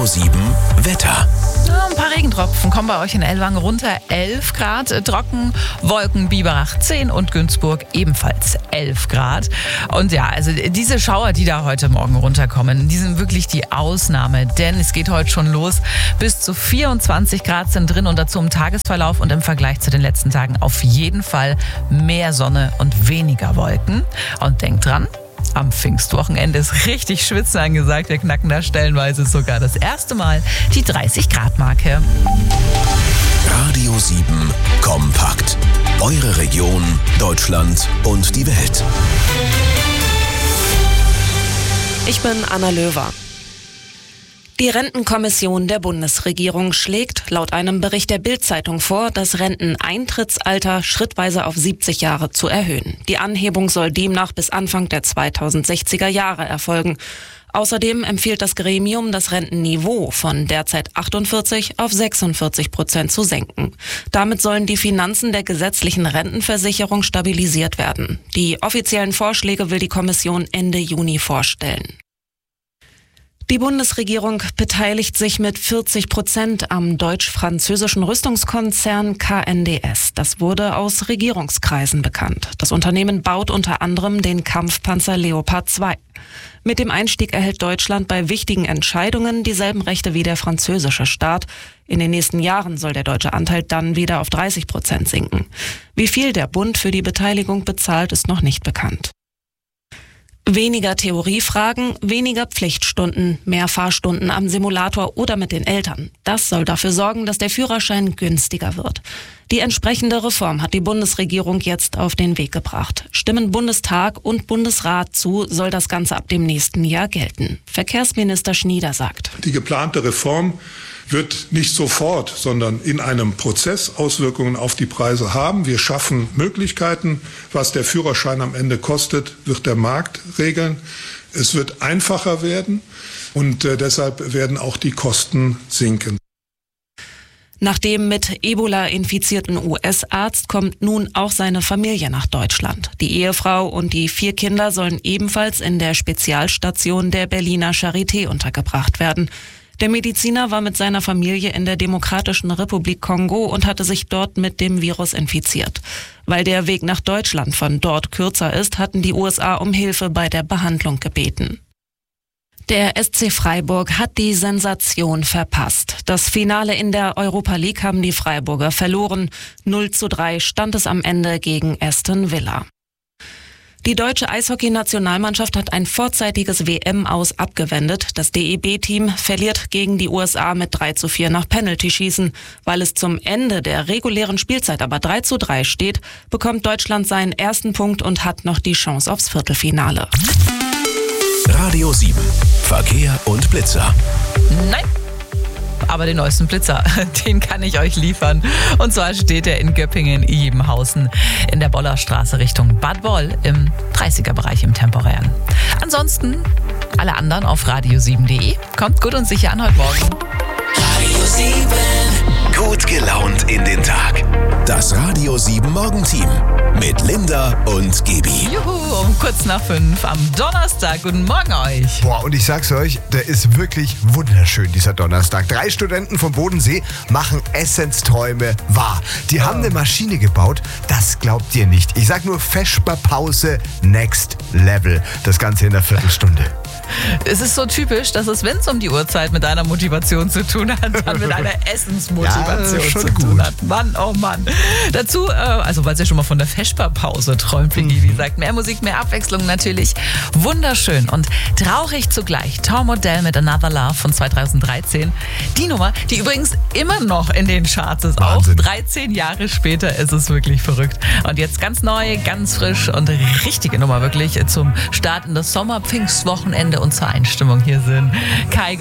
Radio 7 Wetter. Ja, ein paar Regentropfen kommen bei euch in Ellwangen runter. 11 Grad, trocken, Wolken, Biberach 10 und Günzburg ebenfalls 11 Grad. Und ja, also diese Schauer, die da heute Morgen runterkommen, die sind wirklich die Ausnahme. Denn es geht heute schon los. Bis zu 24 Grad sind drin und dazu im Tagesverlauf und im Vergleich zu den letzten Tagen auf jeden Fall mehr Sonne und weniger Wolken. Und denkt dran, am Pfingstwochenende ist richtig Schwitzen angesagt. Wir knacken da stellenweise sogar das erste Mal die 30-Grad-Marke. Radio 7 kompakt. Eure Region, Deutschland und die Welt. Ich bin Anna Löwer. Die Rentenkommission der Bundesregierung schlägt laut einem Bericht der Bild-Zeitung vor, das Renteneintrittsalter schrittweise auf 70 Jahre zu erhöhen. Die Anhebung soll demnach bis Anfang der 2060er Jahre erfolgen. Außerdem empfiehlt das Gremium, das Rentenniveau von derzeit 48 auf 46% zu senken. Damit sollen die Finanzen der gesetzlichen Rentenversicherung stabilisiert werden. Die offiziellen Vorschläge will die Kommission Ende Juni vorstellen. Die Bundesregierung beteiligt sich mit 40% am deutsch-französischen Rüstungskonzern KNDS. Das wurde aus Regierungskreisen bekannt. Das Unternehmen baut unter anderem den Kampfpanzer Leopard 2. Mit dem Einstieg erhält Deutschland bei wichtigen Entscheidungen dieselben Rechte wie der französische Staat. In den nächsten Jahren soll der deutsche Anteil dann wieder auf 30% sinken. Wie viel der Bund für die Beteiligung bezahlt, ist noch nicht bekannt. Weniger Theoriefragen, weniger Pflichtstunden, mehr Fahrstunden am Simulator oder mit den Eltern. Das soll dafür sorgen, dass der Führerschein günstiger wird. Die entsprechende Reform hat die Bundesregierung jetzt auf den Weg gebracht. Stimmen Bundestag und Bundesrat zu, soll das Ganze ab dem nächsten Jahr gelten. Verkehrsminister Schnieder sagt: Die geplante Reform wird nicht sofort, sondern in einem Prozess Auswirkungen auf die Preise haben. Wir schaffen Möglichkeiten. Was der Führerschein am Ende kostet, wird der Markt regeln. Es wird einfacher werden und deshalb werden auch die Kosten sinken. Nach dem mit Ebola infizierten US-Arzt kommt nun auch seine Familie nach Deutschland. Die Ehefrau und die 4 Kinder sollen ebenfalls in der Spezialstation der Berliner Charité untergebracht werden. Der Mediziner war mit seiner Familie in der Demokratischen Republik Kongo und hatte sich dort mit dem Virus infiziert. Weil der Weg nach Deutschland von dort kürzer ist, hatten die USA um Hilfe bei der Behandlung gebeten. Der SC Freiburg hat die Sensation verpasst. Das Finale in der Europa League haben die Freiburger verloren. 0:3 stand es am Ende gegen Aston Villa. Die deutsche Eishockey-Nationalmannschaft hat ein vorzeitiges WM-Aus abgewendet. Das DEB-Team verliert gegen die USA mit 3:4 nach Penaltyschießen. Weil es zum Ende der regulären Spielzeit aber 3:3 steht, bekommt Deutschland seinen ersten Punkt und hat noch die Chance aufs Viertelfinale. Radio 7 Verkehr und Blitzer. Nein. Aber den neuesten Blitzer, den kann ich euch liefern. Und zwar steht er in Göppingen-Jebenhausen in der Bollerstraße Richtung Bad Boll im 30er-Bereich im Temporären. Ansonsten alle anderen auf radio7.de. Kommt gut und sicher an heute Morgen. Radio 7. Gut gelaunt in den Tag. Das Radio 7 Morgenteam mit Linda und Gebi. Juhu, um kurz nach 5 am Donnerstag. Guten Morgen euch. Boah, und ich sag's euch, der ist wirklich wunderschön, dieser Donnerstag. 3 Studenten vom Bodensee machen Essensträume wahr. Die haben eine Maschine gebaut, das glaubt ihr nicht. Ich sag nur Vesperpause Next Level. Das Ganze in einer Viertelstunde. Es ist so typisch, dass es, wenn es um die Uhrzeit mit einer Motivation zu tun hat, dann mit einer Essensmotivation Ja, schon zu tun gut. hat. Mann, oh Mann. Dazu, also weil sie schon mal von der Vesperpause träumt, wie gesagt, mehr Musik, mehr Abwechslung natürlich. Wunderschön und traurig zugleich. Tom Odell mit Another Love von 2013. Die Nummer, die übrigens immer noch in den Charts ist. Wahnsinn. Auch 13 Jahre später ist es wirklich verrückt. Und jetzt ganz neu, ganz frisch und richtige Nummer wirklich zum Start in das Sommer-Pfingstwochenende und zur Einstimmung. Hier sind Kai